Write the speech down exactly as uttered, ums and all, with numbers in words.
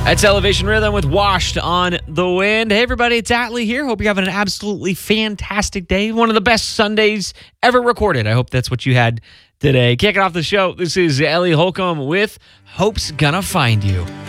That's Elevation Rhythm with Washed on the Wind. Hey, everybody, it's Atlee here. Hope you're having an absolutely fantastic day. One of the best Sundays ever recorded. I hope that's what you had today. Kicking off the show, this is Ellie Holcomb with Hope's Gonna Find You.